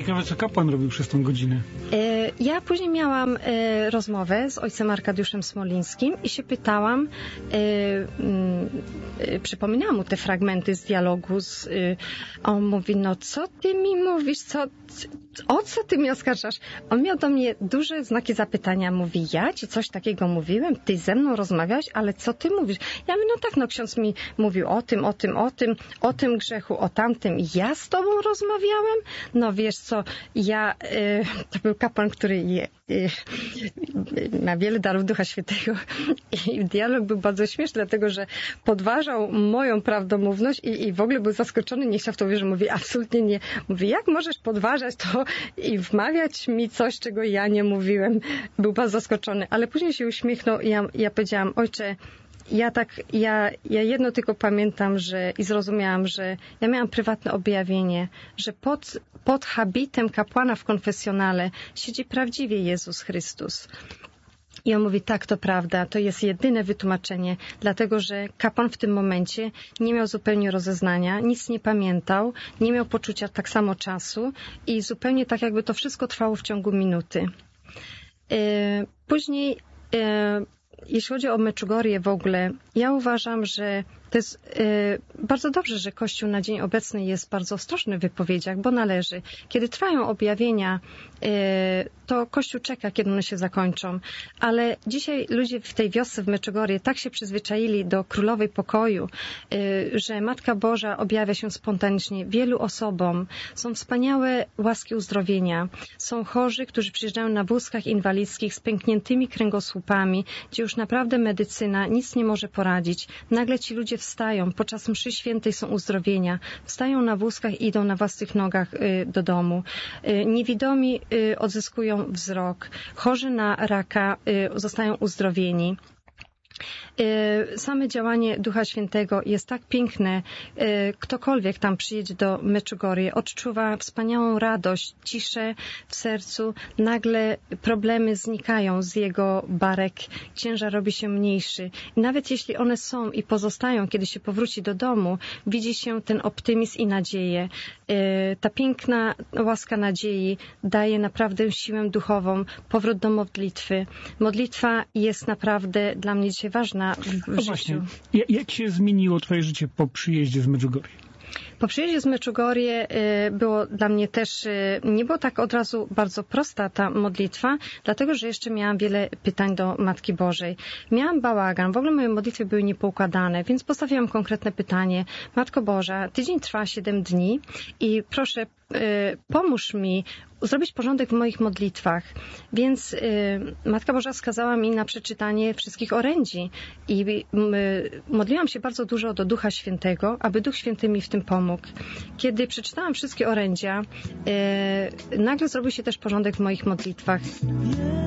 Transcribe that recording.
Ciekawe, co kapłan robił przez tą godzinę. Ja później miałam rozmowę z ojcem Arkadiuszem Smolińskim i się pytałam, przypominałam mu te fragmenty z dialogu. On mówi, no co ty mi mówisz, o co ty mnie oskarżasz? On miał do mnie duże znaki zapytania. Mówi, ja ci coś takiego mówiłem? Ty ze mną rozmawiałeś, ale co ty mówisz? Ja mówię, no tak, no ksiądz mi mówił o tym grzechu, o tamtym. Ja z tobą rozmawiałem? No wiesz co, to był kapłan, który ma wiele darów Ducha Świętego i dialog był bardzo śmieszny, dlatego że podważał moją prawdomówność i w ogóle był zaskoczony, nie chciał w to wierzyć, mówi absolutnie nie. Mówi, jak możesz podważać to i wmawiać mi coś, czego ja nie mówiłem. Był bardzo zaskoczony, ale później się uśmiechnął i ja powiedziałam, ojcze, ja jedno tylko pamiętam i zrozumiałam, że ja miałam prywatne objawienie, że pod habitem kapłana w konfesjonale siedzi prawdziwie Jezus Chrystus. I on mówi, tak, to prawda, to jest jedyne wytłumaczenie, dlatego że kapłan w tym momencie nie miał zupełnie rozeznania, nic nie pamiętał, nie miał poczucia tak samo czasu i zupełnie tak jakby to wszystko trwało w ciągu minuty. Później, jeśli chodzi o Meczugorie w ogóle, ja uważam, że to jest bardzo dobrze, że Kościół na dzień obecny jest bardzo ostrożny w wypowiedziach, bo należy. Kiedy trwają objawienia, to Kościół czeka, kiedy one się zakończą. Ale dzisiaj ludzie w tej wiosce w Meczugorie tak się przyzwyczaili do Królowej Pokoju, że Matka Boża objawia się spontanicznie wielu osobom. Są wspaniałe łaski uzdrowienia. Są chorzy, którzy przyjeżdżają na wózkach inwalidzkich z pękniętymi kręgosłupami, gdzie już naprawdę medycyna nic nie może poradzić. Nagle ci ludzie wstają, podczas mszy świętej są uzdrowienia, wstają na wózkach i idą na własnych nogach do domu. Niewidomi odzyskują wzrok, chorzy na raka zostają uzdrowieni. Same działanie Ducha Świętego jest tak piękne. Ktokolwiek tam przyjedzie do Meczugorie, odczuwa wspaniałą radość, ciszę w sercu. Nagle problemy znikają z jego barek, ciężar robi się mniejszy. I nawet jeśli one są i pozostają, kiedy się powróci do domu, widzi się ten optymizm i nadzieję. Ta piękna łaska nadziei daje naprawdę siłę duchową, powrót do modlitwy. Modlitwa jest naprawdę dla mnie dzisiaj ważna w życiu. Właśnie. Jak się zmieniło twoje życie po przyjeździe z Medjugorje? Po przyjeździe z Meczugorie było dla mnie też, nie było tak od razu bardzo prosta ta modlitwa, dlatego że jeszcze miałam wiele pytań do Matki Bożej. Miałam bałagan, w ogóle moje modlitwy były niepoukładane, więc postawiłam konkretne pytanie. Matko Boża, tydzień trwa 7 dni i proszę, pomóż mi zrobić porządek w moich modlitwach. Więc Matka Boża skazała mi na przeczytanie wszystkich orędzi i modliłam się bardzo dużo do Ducha Świętego, aby Duch Święty mi w tym pomógł. Kiedy przeczytałam wszystkie orędzia, nagle zrobił się też porządek w moich modlitwach.